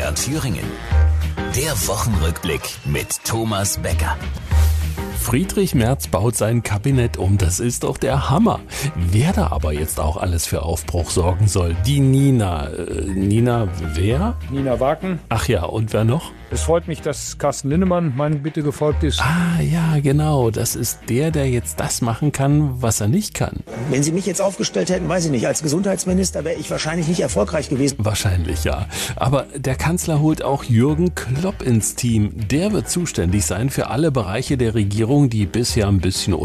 WDR Thüringen. Der Wochenrückblick mit Thomas Becker. Friedrich Merz baut sein Kabinett um, das ist doch der Hammer. Wer da aber jetzt auch alles für Aufbruch sorgen soll, die Nina. Nina wer? Nina Waken. Ach ja, und wer noch? Es freut mich, dass Carsten Linnemann meiner Bitte gefolgt ist. Ah ja, genau, das ist der jetzt das machen kann, was er nicht kann. Wenn Sie mich jetzt aufgestellt hätten, weiß ich nicht, als Gesundheitsminister wäre ich wahrscheinlich nicht erfolgreich gewesen. Wahrscheinlich ja. Aber der Kanzler holt auch Jürgen Klopp ins Team. Der wird zuständig sein für alle Bereiche der Regierung, die bisher ein bisschen